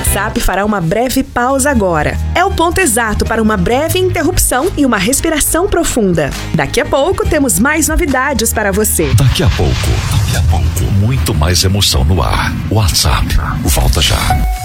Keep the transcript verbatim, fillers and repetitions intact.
WhatsApp fará uma breve pausa agora. É o ponto exato para uma breve interrupção e uma respiração profunda. Daqui a pouco temos mais novidades para você. Daqui a pouco, daqui a pouco, muito mais emoção no ar. WhatsApp, volta já.